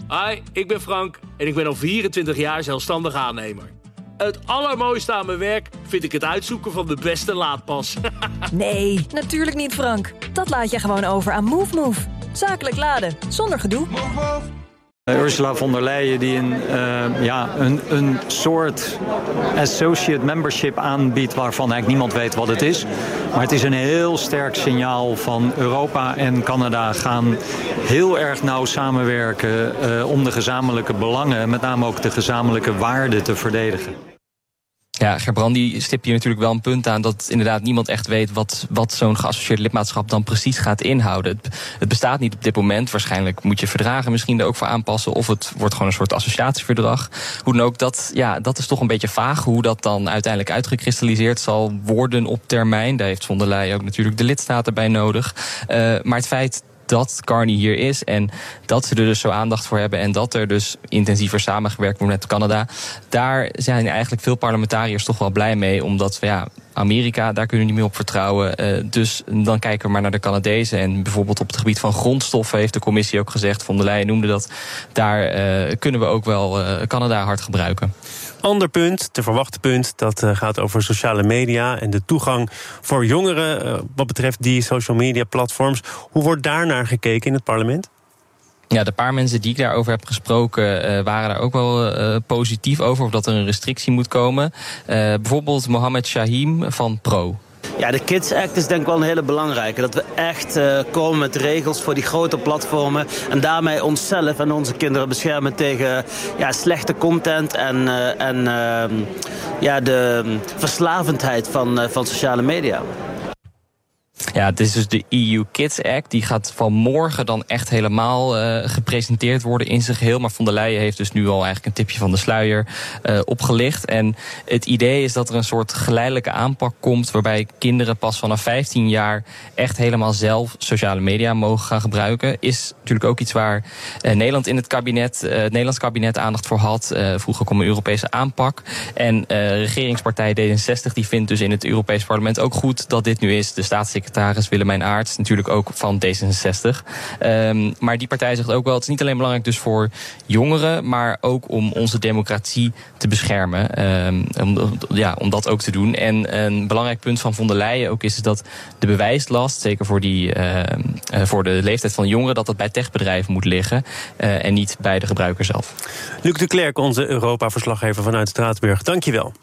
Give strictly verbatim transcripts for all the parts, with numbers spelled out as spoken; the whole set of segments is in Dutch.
Hi, ik ben Frank en ik ben al vierentwintig jaar zelfstandig aannemer. Het allermooiste aan mijn werk vind ik het uitzoeken van de beste laadpas. Nee, natuurlijk niet, Frank. Dat laat je gewoon over aan MoveMove. Zakelijk laden, zonder gedoe. Ursula von der Leyen die een, uh, ja, een, een soort associate membership aanbiedt waarvan eigenlijk niemand weet wat het is. Maar het is een heel sterk signaal van Europa en Canada gaan heel erg nauw samenwerken uh, om de gezamenlijke belangen, met name ook de gezamenlijke waarden te verdedigen. Ja, Gerbrandy stipt hier natuurlijk wel een punt aan dat inderdaad niemand echt weet wat, wat zo'n geassocieerd lidmaatschap dan precies gaat inhouden. Het, het bestaat niet op dit moment. Waarschijnlijk moet je verdragen misschien er ook voor aanpassen, of het wordt gewoon een soort associatieverdrag. Hoe dan ook, dat, ja, dat is toch een beetje vaag hoe dat dan uiteindelijk uitgekristalliseerd zal worden op termijn. Daar heeft von der Leyen ook natuurlijk de lidstaten bij nodig. Uh, maar het feit dat Carney hier is en dat ze er dus zo aandacht voor hebben en dat er dus intensiever samengewerkt wordt met Canada, daar zijn eigenlijk veel parlementariërs toch wel blij mee, omdat ja, Amerika, daar kunnen we niet meer op vertrouwen. Uh, dus dan kijken we maar naar de Canadezen. En bijvoorbeeld op het gebied van grondstoffen heeft de commissie ook gezegd, von der Leyen noemde dat, daar uh, kunnen we ook wel uh, Canada hard gebruiken. Ander punt, te verwachten punt, dat uh, gaat over sociale media en de toegang voor jongeren uh, wat betreft die social media platforms. Hoe wordt daar naar gekeken in het parlement? Ja, de paar mensen die ik daarover heb gesproken uh, waren daar ook wel uh, positief over, of dat er een restrictie moet komen. Uh, bijvoorbeeld Mohammed Shahim van Pro. Ja, de Kids Act is denk ik wel een hele belangrijke. Dat we echt uh, komen met regels voor die grote platformen en daarmee onszelf en onze kinderen beschermen tegen ja, slechte content en, uh, en uh, ja, de verslavendheid van, uh, van sociale media. Ja, het is dus de E U Kids Act. Die gaat vanmorgen dan echt helemaal uh, gepresenteerd worden in zijn geheel. Maar von der Leyen heeft dus nu al eigenlijk een tipje van de sluier uh, opgelicht. En het idee is dat er een soort geleidelijke aanpak komt, waarbij kinderen pas vanaf vijftien jaar echt helemaal zelf sociale media mogen gaan gebruiken. Is natuurlijk ook iets waar uh, Nederland in het kabinet, uh, het Nederlands kabinet aandacht voor had. Uh, vroeger kwam een Europese aanpak. En uh, regeringspartij D zesenzestig die vindt dus in het Europees Parlement ook goed dat dit nu is. De staatssecretaris Willemijn Aarts, natuurlijk ook van D zesenzestig. Um, maar die partij zegt ook wel, het is niet alleen belangrijk dus voor jongeren, maar ook om onze democratie te beschermen. Um, om, ja, om dat ook te doen. En een belangrijk punt van von der Leyen ook is dat de bewijslast, zeker voor, die, uh, uh, voor de leeftijd van jongeren, dat dat bij techbedrijven moet liggen uh, en niet bij de gebruiker zelf. Luc de Klerk, onze Europa-verslaggever vanuit Straatsburg. Dank je wel.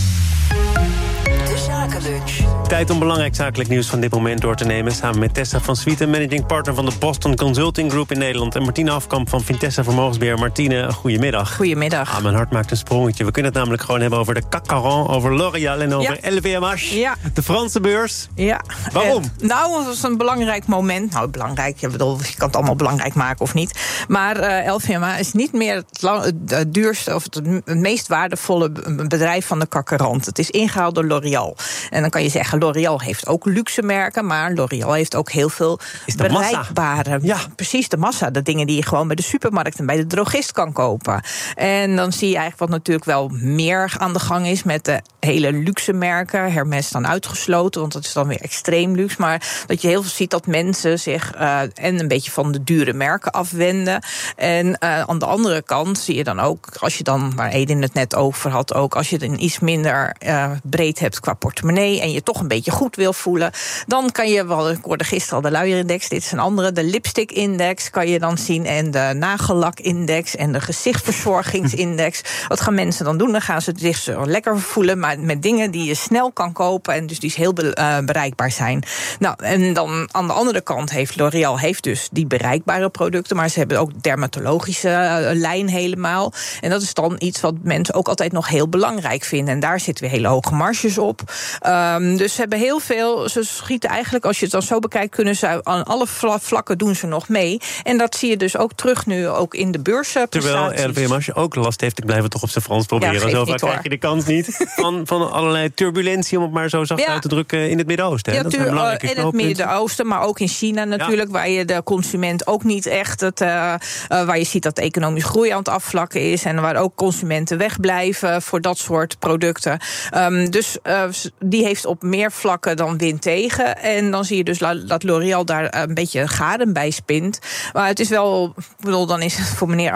Tijd om belangrijk zakelijk nieuws van dit moment door te nemen. Samen met Tessa van Swieten, managing partner van de Boston Consulting Group in Nederland. En Martine Afkamp van Vintessa Vermogensbeheer. Martine, goedemiddag. Goedemiddag. Ah, mijn hart maakt een sprongetje. We kunnen het namelijk gewoon hebben over de C A C quarante, over L'Oréal en over ja. L V M H. Ja. De Franse beurs. Ja. Waarom? Eh, nou, dat was een belangrijk moment. Nou, belangrijk, je, bedoel, je kan het allemaal belangrijk maken of niet. Maar uh, L V M H is niet meer het, lang, het duurste of het, het meest waardevolle bedrijf van de C A C quarante. Het is ingehaald door L'Oréal. En dan kan je zeggen, L'Oréal heeft ook luxe merken, maar L'Oréal heeft ook heel veel bereikbare... Ja, precies, de massa. De dingen die je gewoon bij de supermarkt en bij de drogist kan kopen. En dan zie je eigenlijk wat natuurlijk wel meer aan de gang is met de hele luxe merken. Hermès dan uitgesloten, want dat is dan weer extreem luxe. Maar dat je heel veel ziet dat mensen zich uh, en een beetje van de dure merken afwenden. En uh, aan de andere kant zie je dan ook, als je dan, waar Edin het net over had, ook als je het een iets minder uh, breed hebt qua portemonnee en je toch een beetje goed wil voelen, dan kan je wel, ik hoorde gisteren al de luierindex, dit is een andere, de lipstick-index kan je dan zien en de nagellak-index en de gezichtverzorgingsindex. Wat gaan mensen dan doen? Dan gaan ze zich zo lekker voelen, maar met dingen die je snel kan kopen en dus die heel uh, bereikbaar zijn. Nou, en dan aan de andere kant heeft L'Oréal heeft dus die bereikbare producten, maar ze hebben ook dermatologische uh, lijn helemaal. En dat is dan iets wat mensen ook altijd nog heel belangrijk vinden. En daar zitten weer hele hoge marges op. Um, dus ze hebben heel veel, ze schieten eigenlijk, als je het dan zo bekijkt, kunnen ze aan alle vlakken doen ze nog mee. En dat zie je dus ook terug nu ook in de beursprestaties. Terwijl L V M H ook last heeft, ik blijf het toch op zijn Frans proberen. Ja, zo vaak krijg je de kans niet. Van, van allerlei turbulentie, om het maar zo zacht ja. uit te drukken, in het Midden-Oosten. Ja, dat tu- is een belangrijke in het Midden-Oosten, maar ook in China natuurlijk, ja. waar je de consument ook niet echt, het, uh, uh, waar je ziet dat de economische groei aan het afvlakken is en waar ook consumenten wegblijven voor dat soort producten. Um, dus uh, die heeft op meer vlakken dan win tegen. En dan zie je dus dat L'Oréal daar een beetje garen bij spint. Maar het is wel, ik bedoel, dan is het voor meneer